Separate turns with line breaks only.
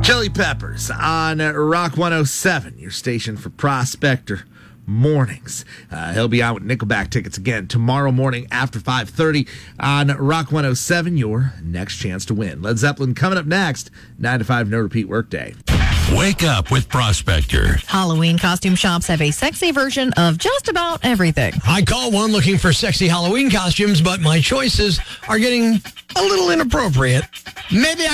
Chili Peppers on Rock 107, your station for Prospector mornings. He'll be out with Nickelback tickets again tomorrow morning after 5:30 on Rock 107, your next chance to win. Led Zeppelin coming up next, 9 to 5, no repeat workday.
Wake up with Prospector.
Halloween costume shops have a sexy version of just about everything.
I call one looking for sexy Halloween costumes, but my choices are getting a little inappropriate. Maybe I